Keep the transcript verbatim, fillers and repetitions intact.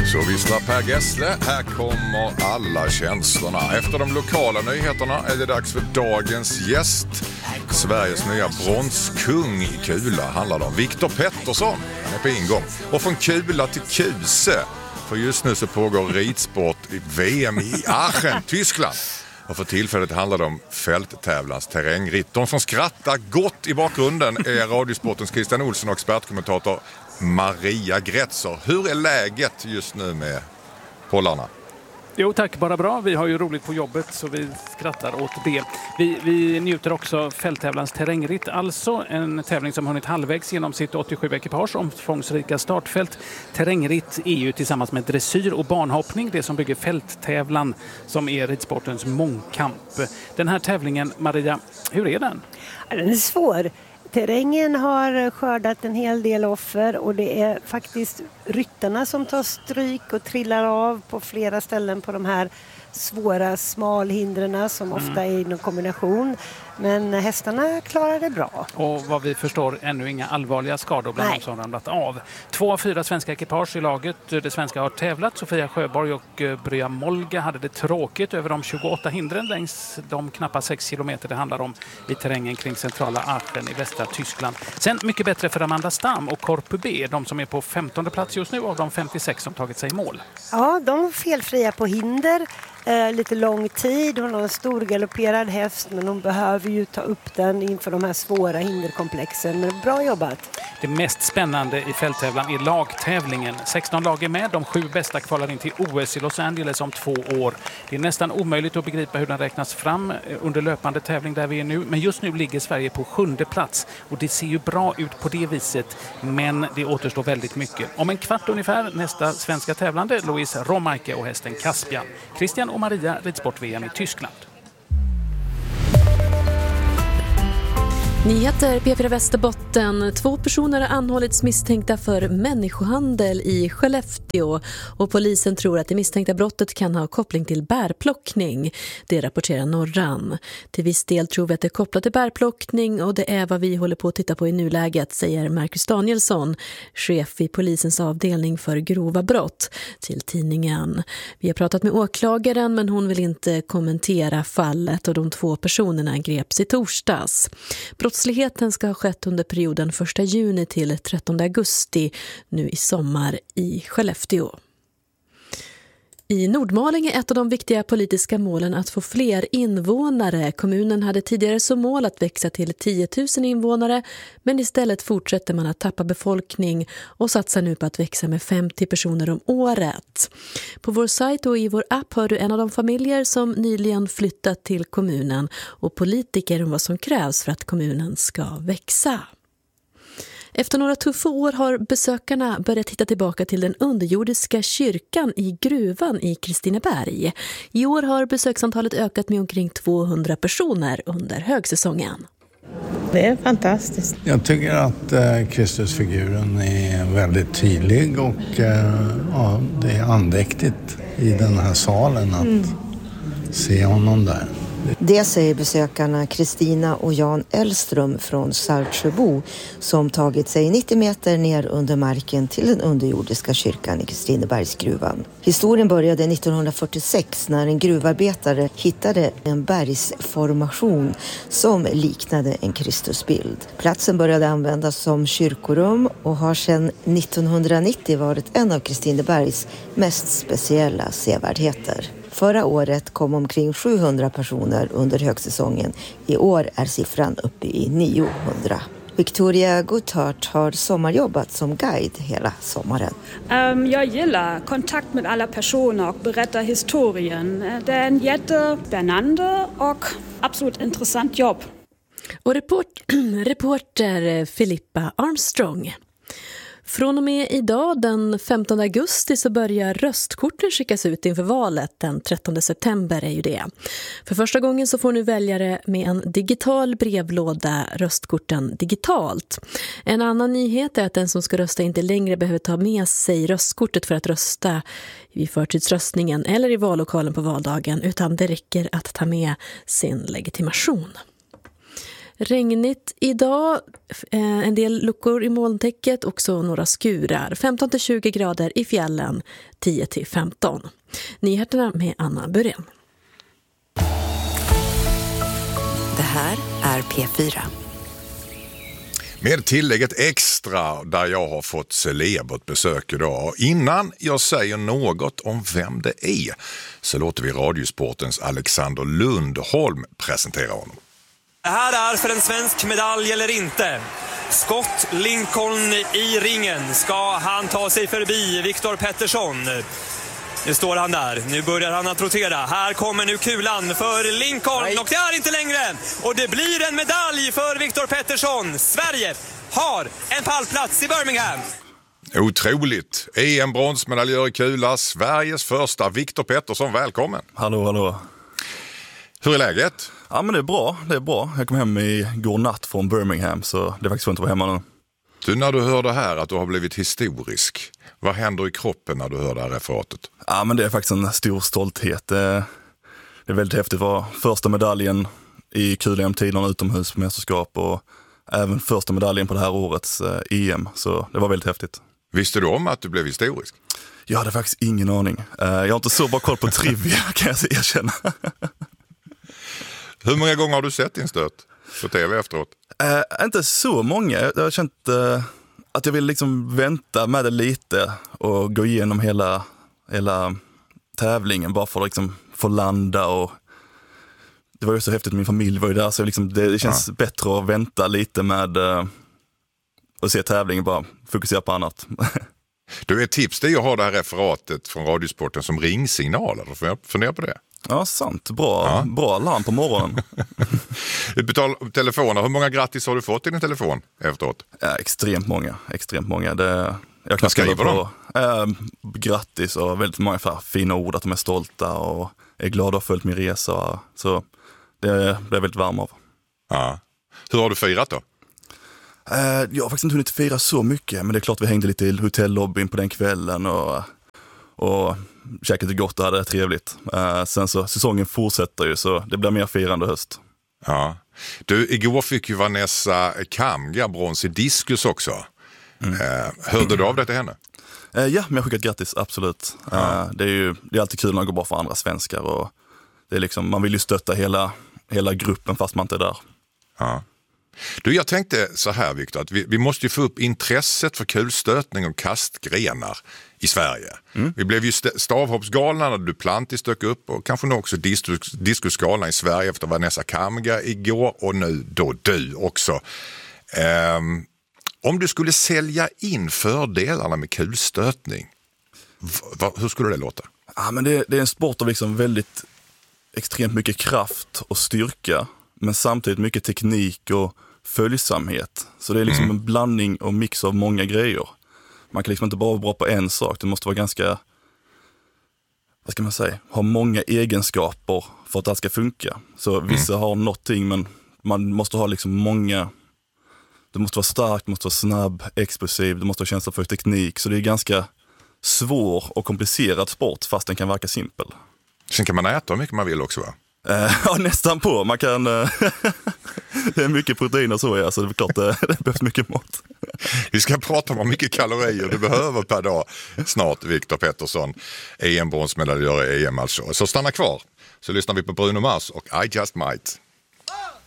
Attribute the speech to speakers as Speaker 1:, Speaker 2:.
Speaker 1: Så visslar Per Gessle, här kommer alla känslorna. Efter de lokala nyheterna är det dags för dagens gäst. Sveriges nya bronskung i kula handlar det om. Viktor Pettersson, han är på ingång. Och från kula till kuse. För just nu så pågår ridsport i V M i Aachen, Tyskland. Och för tillfället handlar det om fälttävlans terrängritt. De som skrattar gott i bakgrunden är Radiosportens Christian Olsson och expertkommentator Maria Gretzer. Hur är läget just nu med pollarna?
Speaker 2: Jo tack, bara bra. Vi har ju roligt på jobbet så vi skrattar åt det. Vi, vi njuter också fälttävlans terrängritt, alltså en tävling som hunnit halvvägs genom sitt åttiosju ekipage omfångsrika startfält. Terrängritt är ju tillsammans med dressyr och banhoppning det som bygger fälttävlan som är ridsportens mångkamp. Den här tävlingen, Maria, hur är den?
Speaker 3: Den är svår. Terrängen har skördat en hel del offer och det är faktiskt ryttarna som tar stryk och trillar av på flera ställen på de här svåra smalhindren som mm. ofta är i en kombination. Men hästarna klarar det bra.
Speaker 2: Och vad vi förstår ännu inga allvarliga skador bland de som ramlat av. Två av fyra svenska ekipage i laget. Det svenska har tävlat. Sofia Sjöborg och Brya Molga hade det tråkigt över de tjugoåtta hindren längs de knappa sex kilometer det handlar om i terrängen kring centrala Aachen i västra Tyskland. Sen mycket bättre för Amanda Stam och Korpu B, de som är på femtonde plats just nu av de femtiosex som tagit sig i mål.
Speaker 3: Ja, de är felfria på hinder. Eh, lite lång tid. Hon har en stor galopperad häst men hon behöver ju ta upp den inför de här svåra hinderkomplexen. Men bra jobbat.
Speaker 2: Det mest spännande i fälttävlan är lagtävlingen. sexton lag är med. De sju bästa kvalar in till O S i Los Angeles om två år. Det är nästan omöjligt att begripa hur den räknas fram under löpande tävling där vi är nu. Men just nu ligger Sverige på sjunde plats. Och det ser ju bra ut på det viset. Men det återstår väldigt mycket. Om en kvart ungefär nästa svenska tävlande, Louise Romarke och hästen Caspian. Christian och Maria, ridsport-V M i Tyskland.
Speaker 4: Nyheter P fyra Västerbotten. Två personer har anhållits misstänkta för människohandel i Skellefteå och polisen tror att det misstänkta brottet kan ha koppling till bärplockning. Det rapporterar Norran. Till viss del tror vi att det är kopplat till bärplockning och det är vad vi håller på att titta på i nuläget, säger Marcus Danielsson, chef i polisens avdelning för grova brott, till tidningen. Vi har pratat med åklagaren men hon vill inte kommentera fallet och de två personerna greps i torsdags. Brottsligheten ska ha skett under perioden första juni till trettonde augusti nu i sommar i Skellefteå. I Nordmaling är ett av de viktiga politiska målen att få fler invånare. Kommunen hade tidigare som mål att växa till tio tusen invånare, men istället fortsätter man att tappa befolkning och satsar nu på att växa med femtio personer om året. På vår sajt och i vår app har du en av de familjer som nyligen flyttat till kommunen och politiker om vad som krävs för att kommunen ska växa. Efter några tuffa år har besökarna börjat hitta tillbaka till den underjordiska kyrkan i gruvan i Kristineberg. I år har besöksantalet ökat med omkring tvåhundra personer under högsäsongen.
Speaker 5: Det är fantastiskt.
Speaker 6: Jag tycker att eh, Kristusfiguren är väldigt tydlig och eh, ja, det är andäktigt i den här salen att mm. se honom där.
Speaker 7: Det säger besökarna Kristina och Jan Elström från Saltsjöbo som tagit sig nittio meter ner under marken till den underjordiska kyrkan i Kristinebergsgruvan. Historien började nittonhundrafyrtiosex när en gruvarbetare hittade en bergsformation som liknade en Kristusbild. Platsen började användas som kyrkorum och har sedan nittonhundranittio varit en av Kristinebergs mest speciella sevärdheter. Förra året kom omkring sjuhundra personer under högsäsongen. I år är siffran uppe i niohundra. Victoria Guthardt har sommarjobbat som guide hela sommaren.
Speaker 8: Um, jag gillar kontakt med alla personer och berätta historien. Det är en jättespännande och absolut intressant jobb.
Speaker 4: Och report, reporter Filippa Armstrong. Från och med idag den femtonde augusti så börjar röstkorten skickas ut inför valet. Den trettonde september är ju det. För första gången så får nu väljare med en digital brevlåda röstkorten digitalt. En annan nyhet är att den som ska rösta inte längre behöver ta med sig röstkortet för att rösta vid förtidsröstningen eller i vallokalen på valdagen, utan det räcker att ta med sin legitimation. Regnigt idag, en del luckor i molntäcket, också några skurar. femton till tjugo grader i fjällen, tio till femton. Nyheterna med Anna Burén.
Speaker 9: Det här är P fyra.
Speaker 1: Med tillägget extra där jag har fått celebert besök idag. Innan jag säger något om vem det är så låter vi Radiosportens Alexander Lundholm presentera honom.
Speaker 10: Det här är för en svensk medalj eller inte. Scott Lincoln i ringen. Ska han ta sig förbi Viktor Pettersson? Nu står han där. Nu börjar han att rotera. Här kommer nu kulan för Lincoln. Nej. Och det är inte längre. Och det blir en medalj för Viktor Pettersson. Sverige har en pallplats i Birmingham.
Speaker 1: Otroligt. E M-bronsmedaljör i kula. Sveriges första. Viktor Pettersson, välkommen.
Speaker 11: Hallå, hallå.
Speaker 1: Hur är läget?
Speaker 11: Ja, men det är bra. Det är bra. Jag kom hem igår natt från Birmingham, så det är faktiskt skönt att vara hemma nu.
Speaker 1: Du, när du hör det här att du har blivit historisk, vad händer i kroppen när du hör det här referatet?
Speaker 11: Ja, men det är faktiskt en stor stolthet. Det är väldigt häftigt att vara första medaljen i kul-E M-tiderna utomhusmästerskap och även första medaljen på det här årets E M, så det var väldigt häftigt.
Speaker 1: Visste du om att du blev historisk?
Speaker 11: Jag hade faktiskt ingen aning. Jag har inte så bra koll på trivia, kan jag erkänna.
Speaker 1: Hur många gånger har du sett din stöt på tv efteråt?
Speaker 11: Äh, inte så många. Jag har känt äh, att jag vill liksom vänta med det lite och gå igenom hela, hela tävlingen bara för att liksom få landa. Och det var ju så häftigt, min familj var ju där, så liksom det, det känns ja. bättre att vänta lite med äh, att se tävlingen, bara fokusera på annat.
Speaker 1: Du, ett tips det är att ha det här referatet från Radiosporten som ringsignaler. Får jag fundera på det?
Speaker 11: Ja, sant. Bra, ja. bra alarm på morgonen.
Speaker 1: Betal telefoner. Hur många grattis har du fått i din telefon efteråt?
Speaker 11: Ja, extremt många. Extremt många. Det, jag
Speaker 1: kan skriva på
Speaker 11: äh, grattis och väldigt många för fina ord, att de är stolta och är glada och följt min resa. Så det, det är jag väldigt varm av.
Speaker 1: Ja. Hur har du firat då?
Speaker 11: Äh, jag har faktiskt inte hunnit fira så mycket, men det är klart vi hängde lite i hotellobbyn på den kvällen och... och käkade gott och hade det trevligt. Uh, sen så säsongen fortsätter ju, så det blir mer firande höst.
Speaker 1: Ja. Du, igår fick ju Vanessa Kamga brons i diskus också. Mm. Uh, hörde du av det till henne?
Speaker 11: Uh, ja, men jag har skickat grattis, absolut. Ja. Uh, det är ju det är alltid kul när det går bra för andra svenskar. Och det är liksom, man vill ju stötta hela, hela gruppen fast man inte är där.
Speaker 1: Ja. Du, jag tänkte så här, Viktor, att vi, vi måste ju få upp intresset för kulstötning och kastgrenar i Sverige. Mm. Vi blev ju stavhoppsgalna när Duplantis dök upp och kanske nu också diskus, diskusgalna i Sverige efter Vanessa Kamga igår och nu då du också. Um, om du skulle sälja in fördelarna med kulstötning, v- hur skulle det låta?
Speaker 11: Ja, men det, det är en sport av liksom väldigt extremt mycket kraft och styrka, men samtidigt mycket teknik och följsamhet. Så det är liksom mm. en blandning och mix av många grejer. Man kan liksom inte bara vara bra på en sak. Det måste vara ganska, vad ska man säga, ha många egenskaper för att det ska funka. Så vissa mm. har någonting, men man måste ha liksom många, det måste vara starkt, det måste vara snabb, explosiv, det måste ha känsla för teknik. Så det är ganska svår och komplicerad sport fast den kan verka simpel.
Speaker 1: Sen kan man äta hur mycket man vill också, va?
Speaker 11: Uh, ja, nästan på. Man kan... Uh, det är mycket protein och så, ja, så det är klart det, det behövs mycket mat.
Speaker 1: Vi ska prata om hur mycket kalorier du behöver per dag snart, Viktor Pettersson. E M-bronsmedaljör i E M alltså. Så stanna kvar, så lyssnar vi på Bruno Mars och I Just Might.